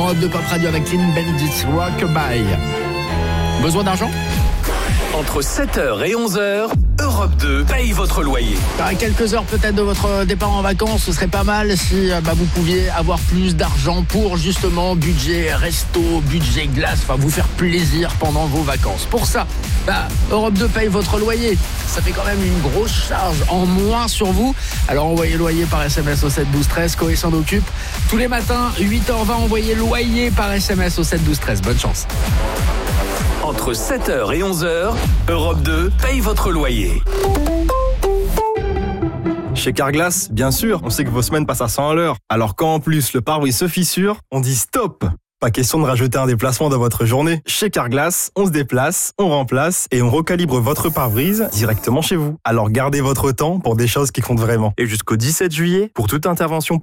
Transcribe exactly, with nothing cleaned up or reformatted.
Europe deux Pop Radio avec Clean Bandits, Rockabye. Besoin d'argent ? Entre sept heures et onze heures, Europe deux paye votre loyer. À quelques heures peut-être de votre départ en vacances, ce serait pas mal si bah, vous pouviez avoir plus d'argent pour justement budget resto, budget glace, enfin vous faire plaisir pendant vos vacances. Pour ça, bah, Europe deux paye votre loyer. Ça fait quand même une grosse charge en moins sur vous. Alors envoyez loyer par S M S au sept douze treize, Coé s'en occupe. Tous les matins, huit heures vingt, envoyez loyer par S M S au sept douze treize. Bonne chance. Entre sept heures et onze heures, Europe deux paye votre loyer. Chez Carglass, bien sûr, on sait que vos semaines passent à cent à l'heure. Alors quand en plus le pare-brise se fissure, on dit stop. Pas question de rajouter un déplacement dans votre journée. Chez Carglass, on se déplace, on remplace et on recalibre votre pare-brise directement chez vous. Alors gardez votre temps pour des choses qui comptent vraiment. Et jusqu'au dix-sept juillet, pour toute intervention